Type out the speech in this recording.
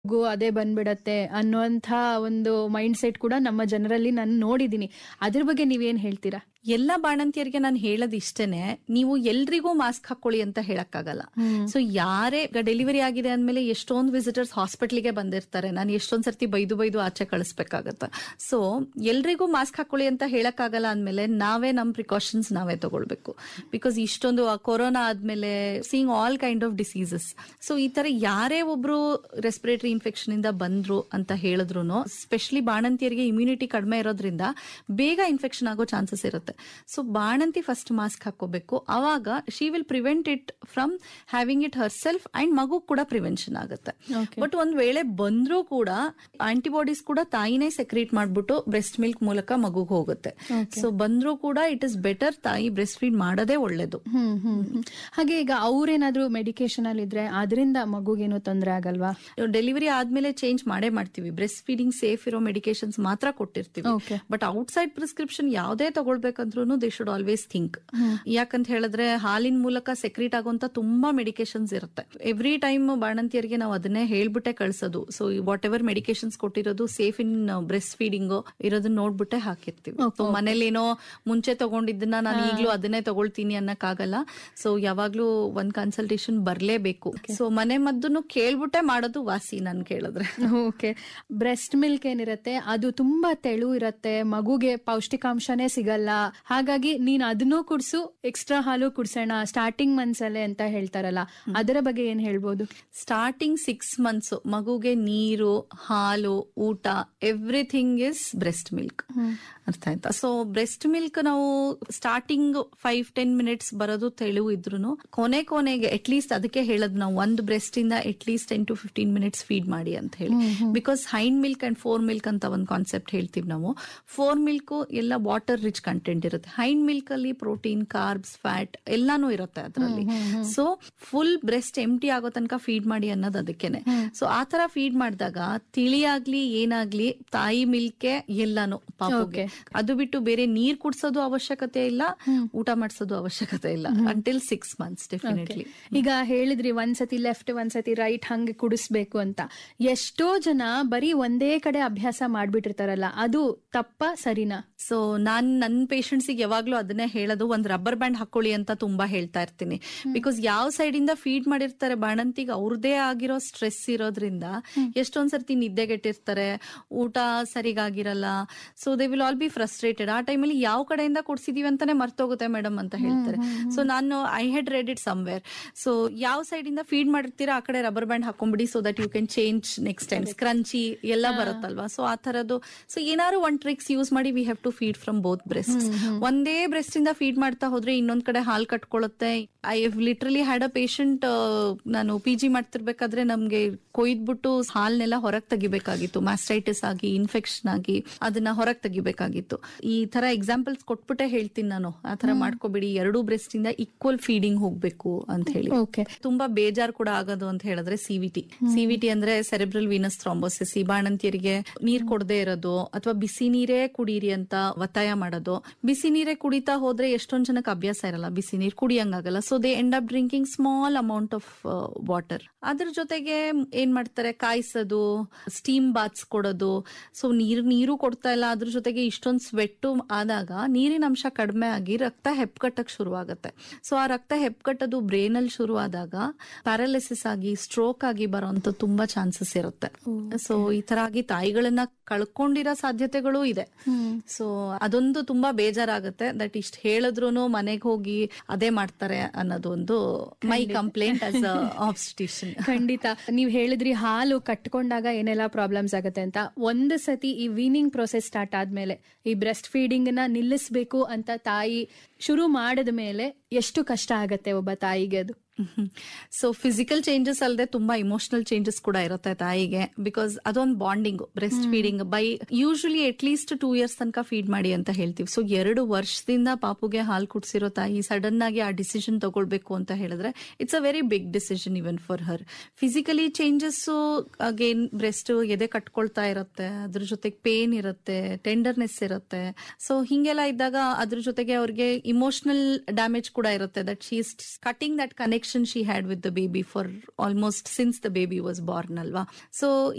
ಅದೇ ಬಂದ್ಬಿಡತ್ತೆ ಅನ್ನುವಂಥ ಒಂದು ಮೈಂಡ್ ಸೆಟ್ ಕೂಡ ನಮ್ಮ ಜನರಲ್ಲಿ ನಾನು ನೋಡಿದೀನಿ. ಅದ್ರ ಬಗ್ಗೆ ನೀವೇನ್ ಹೇಳ್ತೀರಾ? ಎಲ್ಲಾ ಬಾಣಂತಿಯರಿಗೆ ನಾನು ಹೇಳೋದು ಇಷ್ಟೇನೆ, ನೀವು ಎಲ್ರಿಗೂ ಮಾಸ್ಕ್ ಹಾಕೊಳ್ಳಿ ಅಂತ ಹೇಳಕ್ಕಾಗಲ್ಲ. ಸೊ ಯಾರೇ ಡೆಲಿವರಿ ಆಗಿದೆ ಅಂದ್ಮೇಲೆ ಎಷ್ಟೊಂದು ವಿಸಿಟರ್ಸ್ ಹಾಸ್ಪಿಟ್ಲಿಗೆ ಬಂದಿರ್ತಾರೆ. ನಾನು ಎಷ್ಟೊಂದ್ ಸರ್ತಿ ಬೈದು ಆಚೆ ಕಳಿಸ್ಬೇಕಾಗತ್ತೆ. ಸೊ ಎಲ್ರಿಗೂ ಮಾಸ್ಕ್ ಹಾಕೊಳ್ಳಿ ಅಂತ ಹೇಳಕ್ಕಾಗಲ್ಲ ಅಂದ್ಮೇಲೆ ನಾವೇ ನಮ್ ಪ್ರಿಕಾಷನ್ಸ್ ನಾವೇ ತಗೊಳ್ಬೇಕು. ಬಿಕಾಸ್ ಇಷ್ಟೊಂದು ಕೊರೋನಾ ಆದ್ಮೇಲೆ seeing all kind of diseases. So ಈ ತರ ಯಾರೇ ಒಬ್ರು ರೆಸ್ಪಿರೇಟರಿ ಇನ್ಫೆಕ್ಷನ್ ಇಂದ ಬಂದ್ರು ಅಂತ ಹೇಳಿದ್ರು, ಸ್ಪೆಷಲಿ ಬಾಣಂತಿಯರಿಗೆ ಇಮ್ಯುನಿಟಿ ಕಡಿಮೆ ಇರೋದ್ರಿಂದ ಬೇಗ ಇನ್ಫೆಕ್ಷನ್ ಆಗೋ ಚಾನ್ಸಸ್ ಇರುತ್ತೆ. ಸೊ ಬಾಣಂತಿ ಫಸ್ಟ್ ಮಾಸ್ಕ್ ಹಾಕೋಬೇಕು. ಅವಾಗ she will prevent it from having it Har self and ಮಗು ಕೂಡ ಪ್ರಿವೆನ್ಷನ್ ಆಗುತ್ತೆ. ಬಟ್ ಒಂದ್ ವೇಳೆ ಬಂದ್ರೂ ಕೂಡ ಆಂಟಿಬಾಡೀಸ್ ಕೂಡ ತಾಯಿನೇ ಸೆಕ್ರೀಟ್ ಮಾಡ್ಬಿಟ್ಟು ಬ್ರೆಸ್ಟ್ ಮಿಲ್ಕ್ ಮೂಲಕ ಮಗುಗೆ ಹೋಗುತ್ತೆ. ಸೊ ಬಂದ್ರೂ ಕೂಡ ಇಟ್ ಇಸ್ ಬೆಟರ್ ತಾಯಿ ಬ್ರೆಸ್ಟ್ ಫೀಡ್ ಮಾಡೋದೇ ಒಳ್ಳೇದು. ಹಾಗೆ ಈಗ ಅವ್ರೇನಾದ್ರೂ ಮೆಡಿಕೇಶನ್ ಅಲ್ಲಿ ಇದ್ರೆ ಅದರಿಂದ ಮಗುಗೇನು ತೊಂದರೆ ಆಗಲ್ವಾ? ಡೆಲಿವರಿ ಆದ್ಮೇಲೆ ಚೇಂಜ್ ಮಾಡೇ ಮಾಡ್ತೀವಿ. ಬ್ರೆಸ್ಟ್ ಫೀಡಿಂಗ್ ಸೇಫ್ ಇರೋ ಮೆಡಿಕೇಶನ್ಸ್ ಮಾತ್ರ ಕೊಟ್ಟಿರ್ತೀವಿ. ಬಟ್ ಔಟ್ಸೈಡ್ ಪ್ರಿಸ್ಕ್ರಿಪ್ಷನ್ ಯಾವ್ದೇ ತಗೊಳ್ಬೇಕಂದ್ರೂ ದೇ ಶುಡ್ ಆಲ್ವೇಸ್ ಥಿಂಕ್. ಯಾಕಂತ ಹೇಳಿದ್ರೆ ಹಾಲಿನ ಮೂಲಕ ಸೆಕ್ರೀಟ್ ಆಗುವಂತ ತುಂಬಾ ಮೆಡಿಕೇಶನ್ಸ್ ಇರುತ್ತೆ. ಎವ್ರಿ ಟೈಮ್ ಬಾಣಂತಿಯರಿಗೆ ನಾವು ಅದನ್ನೇ ಹೇಳ್ಬಿಟ್ಟೆ ಕಳ್ಸೋದು. ಸೊ ವಾಟ್ ಎವರ್ ಮೆಡಿಕೇಶನ್ಸ್ ಕೊಟ್ಟಿರೋದು ಸೇಫ್ ಇನ್ ಬ್ರೆಸ್ಟ್ ಫೀಡಿಂಗ್ ಇರೋದನ್ನ ನೋಡ್ಬಿಟ್ಟೆ ಹಾಕಿರ್ತೀವಿ. ಮನೇಲಿ ಏನೋ ಮುಂಚೆ ತಗೊಂಡಿದ್ದನ್ನ ನಾನು ಈಗ್ಲೂ ಅದನ್ನೇ ತಗೊಳ್ತೀನಿ ಅನ್ನಕ್ಕಾಗಲ್ಲ. ಸೊ ಯಾವಾಗ್ಲೂ ಒಂದ್ ಕನ್ಸಲ್ಟೇಷನ್ ಬರ್ಲೇಬೇಕು. ಸೊ ಮನೆ ಮದ್ದನ್ನು ಕೇಳ್ಬಿಟ್ಟೆ ಮಾಡೋದು ವಾಸಿ ನನ್ ಕೇಳಿದ್ರೆ. ಓಕೆ. ಬ್ರೆಸ್ಟ್ ಮಿಲ್ಕ್ ಏನಿರತ್ತೆ ಅದು ತುಂಬಾ ತೆಳು ಇರತ್ತೆ, ಮಗುಗೆ ಪೌಷ್ಟಿಕಾಂಶನೇ ಸಿಗಲ್ಲ. ಹಾಗಾಗಿ ನೀನ್ ಅದನ್ನೂ ಕುಡ್ಸು, ಎಕ್ಸ್ಟ್ರಾ ಹಾಲು ಕುಡ್ಸೋಣ ಸ್ಟಾರ್ಟಿಂಗ್ ಮಂತ್ಸ್ ಅಲ್ಲೇ ಅಂತ ಹೇಳ್ತಾರಲ್ಲ, ಅದರ ಬಗ್ಗೆ ಏನ್ ಹೇಳ್ಬೋದು? ಸ್ಟಾರ್ಟಿಂಗ್ 6 months ಮಗುಗೆ ನೀರು, ಹಾಲು, ಊಟ ಎವ್ರಿಥಿಂಗ್ ಇಸ್ ಬ್ರೆಸ್ಟ್ ಮಿಲ್ಕ್. ಅರ್ಥ ಆಯ್ತಾ? ಸೊ ಬ್ರೆಸ್ಟ್ ಮಿಲ್ಕ್ ನಾವು ಸ್ಟಾರ್ಟಿಂಗ್ 5-10 minutes ಬರೋದು ತೆಳು ಇದ್ರು ಕೊನೆಗೆ ಅಟ್ಲೀಸ್ಟ್ ಅದಕ್ಕೆ ಹೇಳದ್ ನಾವು ಒಂದು ಬ್ರೆಸ್ಟ್ ಇಂದ ಅಟ್ಲೀಸ್ಟ್ 10 to 15 minutes ಫೀಡ್ ಮಾಡಿ ಅಂತ ಹೇಳಿ. Because hind milk and four milk ಅಂತ ಒಂದು ಕಾನ್ಸೆಪ್ಟ್ ಹೇಳ್ತೀವಿ ನಾವು. ಫೋರ್ ಮಿಲ್ಕ್ ಎಲ್ಲ ವಾಟರ್ ರಿಚ್ ಕಂಟೆಂಟ್ ಇರುತ್ತೆ. ಹೈಂಡ್ ಮಿಲ್ಕ್ ಅಲ್ಲಿ ಪ್ರೋಟೀನ್, ಕಾರ್ಬ್ಸ್, ಫ್ಯಾಟ್ ಎಲ್ಲಾನು ಇರುತ್ತೆ ಅದರಲ್ಲಿ. ಸೊ ಫುಲ್ ಬ್ರೆಸ್ಟ್ ಎಂಟಿ ಆಗೋ ತನಕ ಫೀಡ್ ಮಾಡಿ ಅನ್ನೋದು ಅದಕ್ಕೇನೆ. ಸೊ ಆ ತರ ಫೀಡ್ ಮಾಡಿದಾಗ ತಿಳಿಯಾಗ್ಲಿ ಏನಾಗ್ಲಿ ತಾಯಿ ಮಿಲ್ಕೆ ಎಲ್ಲಾನು ಪಾಪುಗೆ. ಅದು ಬಿಟ್ಟು ಬೇರೆ ನೀರ್ ಕುಡ್ಸೋದು ಅವಶ್ಯಕತೆ ಇಲ್ಲ, ಊಟ ಮಾಡಿಸೋದು ಅವಶ್ಯಕತೆ ಇಲ್ಲ ಅಂಟಿಲ್ 6 months ಡೆಫಿನೆಟ್ಲಿ. ಈಗ ಹೇಳಿದ್ರಿ ಒಂದ್ಸತಿ ಲೆಫ್ಟ್ ಒಂದ್ಸತಿ ರೈಟ್ ಹಂಗೆ ಕುಡಿಸ್ಬೇಕು ಅಂತ. ಎಷ್ಟೋ ಜನ ಬರೀ ಒಂದೇ ಕಡೆ ಅಭ್ಯಾಸ ಮಾಡ್ಬಿಟ್ಟಿರ್ತಾರಲ್ಲ, ಅದು ತಪ್ಪ ಸರಿನಾ? ಸೊ ನಾನ್ ನನ್ನ ಪೇಷಂಟ್ಸ್ ಯಾವಾಗ್ಲೂ ಅದನ್ನೇ ಹೇಳೋದು, ಒಂದ್ ರಬ್ಬರ್ ಬ್ಯಾಂಡ್ ಹಾಕೊಳ್ಳಿ ಅಂತ ತುಂಬಾ ಹೇಳ್ತಾ ಇರ್ತೀನಿ. ಬಿಕಾಸ್ ಯಾವ ಸೈಡ್ ಇಂದ ಫೀಡ್ ಮಾಡಿರ್ತಾರೆ ಬಾಣಂತಿಗೆ ಅವ್ರದೇ ಆಗಿರೋ ಸ್ಟ್ರೆಸ್ ಇರೋದ್ರಿಂದ ಎಷ್ಟೊಂದ್ ಸರ್ತಿ ನಿದ್ದೆಗೆಟ್ಟಿರ್ತಾರೆ, ಊಟ ಸರಿಗಾಗಿರಲ್ಲ. So they will all B frustrated. ಆ ಟೈಮಲ್ಲಿ ಯಾವ ಕಡೆಯಿಂದ ಕೊಡ್ಸಿದೀವಿ ಅಂತಾನೆ ಮರ್ತೋಗುತ್ತೆ ಮೇಡಮ್ ಅಂತ ಹೇಳ್ತಾರೆ. ಸೊ ನಾನು I had read it somewhere. So ಯಾವ ಸೈಡ್ ಇಂದ ಫೀಡ್ ಮಾಡಿರ್ತೀರಾ ಆ ಕಡೆ rubber band ಹಾಕೊಂಡ್ಬಿಡಿ, so that you can change next time. ಸ್ಕ್ರಂಚಿ ಎಲ್ಲ ಬರುತ್ತಲ್ವಾ, ಸೊ ಆ ತರದ್ದು. ಸೊ ಏನಾದ್ರು ಒಂದ್ ಟ್ರಿಕ್ಸ್ ಯೂಸ್ ಮಾಡಿ we have to feed from both breast. ಒಂದೇ ಬ್ರೆಸ್ಟ್ ಇಂದ ಫೀಡ್ ಮಾಡ್ತಾ ಹೋದ್ರೆ ಇನ್ನೊಂದ್ ಕಡೆ ಹಾಲ್ ಕಟ್ಕೊಳ್ಳುತ್ತೆ. I have literally had a patient, ನಾನು PG ಮಾಡ್ತಿರ್ಬೇಕಾದ್ರೆ ನಮ್ಗೆ ಕೊಯ್ದ್ಬಿಟ್ಟು ಹಾಲ್ನೆಲ್ಲ ಹೊರಗ್ ತೆಗಿಬೇಕಾಗಿತ್ತು. ಮ್ಯಾಸ್ಟೈಟಿಸ್ ಆಗಿ, ಇನ್ಫೆಕ್ಷನ್ ಆಗಿ ಅದನ್ನ ಹೊರಗ್ ತೆಗಿಬೇಕಾಗಿತ್ತು. ಈ ತರ ಎಕ್ಸಾಂಪಲ್ಸ್ ಕೊಟ್ಬಿಟ್ಟೆ ಹೇಳ್ತೀನಿ ನಾನು, ಆ ತರ ಮಾಡ್ಕೋಬಿಡಿ, ಎರಡೂ ಬ್ರೆಸ್ಟ್ ಇಂದ ಈಕ್ವಲ್ ಫೀಡಿಂಗ್ ಹೋಗ್ಬೇಕು ಅಂತ ಹೇಳಿ. ತುಂಬಾ ಬೇಜಾರ್ ಕೂಡ ಆಗೋದು ಅಂತ ಹೇಳಿದ್ರೆ CVT ಅಂದ್ರೆ ಸೆರೆಬ್ರಲ್ ವೀನಸ್ ಥ್ರಾಂಬೋಸಿಸ್. ಈ ಬಾಣಂತಿಯರಿಗೆ ನೀರ್ ಕೊಡದೆ ಇರೋದು ಅಥವಾ ಬಿಸಿ ನೀರೇ ಕುಡೀರಿ ಅಂತ ಒತ್ತಾಯ ಮಾಡೋದು. ಬಿಸಿ ನೀರೇ ಕುಡಿತಾ ಹೋದ್ರೆ ಎಷ್ಟೊಂದ್ ಜನಕ್ಕೆ ಅಭ್ಯಾಸ ಇರಲ್ಲ, ಬಿಸಿ ನೀರ್ ಕುಡಿಯಂಗಾಗಲ್ಲ. So they end up drinking small amount of water. ಅದ್ರ ಜೊತೆಗೆ ಏನ್ ಮಾಡ್ತಾರೆ, ಕಾಯಿಸೋದು, ಸ್ಟೀಮ್ ಬಾತ್ಸ್ ಕೊಡೋದು. ಸೊ ನೀರು ಕೊಡ್ತಾ ಇಲ್ಲ, ಅದ್ರ ಜೊತೆಗೆ ಇಷ್ಟೊಂದು ಸ್ವೆಟ್ ಆದಾಗ ನೀರಿನ ಅಂಶ ಕಡಿಮೆ ಆಗಿ ರಕ್ತ ಹೆಪ್ಪುಗಟ್ಟಕ್ ಶುರು ಆಗುತ್ತೆ. ಸೊ ಆ ರಕ್ತ ಹೆಪ್ಪುಗಟ್ಟೋದು ಬ್ರೈನ್ ಅಲ್ಲಿ ಶುರು ಆದಾಗ ಪ್ಯಾರಾಲಿಸಿಸ್ ಆಗಿ, ಸ್ಟ್ರೋಕ್ ಆಗಿ ಬರೋಂತ ತುಂಬಾ ಚಾನ್ಸಸ್ ಇರುತ್ತೆ. ಸೊ ಈ ತರ ಆಗಿ ತಾಯಿಗಳನ್ನ ಕಳ್ಕೊಂಡಿರೋ ಸಾಧ್ಯತೆಗಳು ಇದೆ. ಸೊ ಅದೊಂದು ತುಂಬಾ ಬೇಜಾರಾಗುತ್ತೆ. ದಟ್ ಇಷ್ಟ ಹೇಳಿದ್ರು ಮನೆಗೆ ಹೋಗಿ ಅದೇ ಮಾಡ್ತಾರೆ ಅನ್ನೋದು ಒಂದು ಮೈ ಕಂಪ್ಲೇಂಟ್ ಆಸ್ ಅ ಆಬ್ಸ್ಟಿಷನ್. ಖಂಡಿತ. ನೀವ್ ಹೇಳಿದ್ರಿ ಹಾಲು ಕಟ್ಕೊಂಡಾಗ ಏನೆಲ್ಲಾ ಪ್ರಾಬ್ಲಮ್ಸ್ ಆಗುತ್ತೆ ಅಂತ. ಒಂದು ಸತಿ ಈ ವೀನಿಂಗ್ ಪ್ರೊಸೆಸ್ ಸ್ಟಾರ್ಟ್ ಆದ್ಮೇಲೆ ಈ ಬ್ರೆಸ್ಟ್ ಫೀಡಿಂಗ್ ನ ನಿಲ್ಲಿಸಬೇಕು ಅಂತ ತಾಯಿ ಶುರು ಮಾಡಿದ ಮೇಲೆ ಎಷ್ಟು ಕಷ್ಟ ಆಗತ್ತೆ ಒಬ್ಬ ತಾಯಿಗೆ ಅದು? ಸೊ ಫಿಸಿಕಲ್ ಚೇಂಜಸ್ ಅಲ್ಲದೆ ತುಂಬಾ ಇಮೋಷನಲ್ ಚೇಂಜಸ್ ಕೂಡ ಇರುತ್ತೆ ತಾಯಿಗೆ. ಬಿಕಾಸ್ ಅದೊಂದು bonding breast feeding by usually at least 2 years ತನಕ ಫೀಡ್ ಮಾಡಿ ಅಂತ ಹೇಳ್ತೀವಿ. ಸೊ 2 ವರ್ಷದಿಂದ ಪಾಪುಗೆ ಹಾಲು ಕುಡ್ಸಿರೋ ತಾಯಿ ಸಡನ್ ಆಗಿ ಆ ಡಿಸಿಷನ್ ತಗೊಳ್ಬೇಕು ಅಂತ ಹೇಳಿದ್ರೆ it's a very big decision even for her. Physically changes again breast ಎದೆ ಕಟ್ಕೊಳ್ತಾ ಇರುತ್ತೆ, ಅದ್ರ ಜೊತೆಗೆ ಪೇನ್ ಇರುತ್ತೆ, ಟೆಂಡರ್ನೆಸ್ ಇರುತ್ತೆ. ಸೊ ಹಿಂಗೆಲ್ಲ ಇದ್ದಾಗ ಅದ್ರ ಜೊತೆಗೆ ಅವ್ರಿಗೆ ಇಮೋಷನಲ್ ಡ್ಯಾಮೇಜ್ ಕೂಡ ಇರುತ್ತೆ. That she is cutting that connection she had with the baby for almost since the baby was born alva. So